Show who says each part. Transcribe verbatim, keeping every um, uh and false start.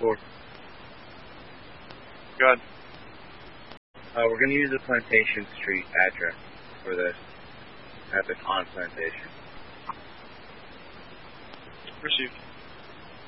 Speaker 1: four.
Speaker 2: Good.
Speaker 1: Uh, we're going to use the Plantation Street address for this. Epic on Plantation.
Speaker 2: Received.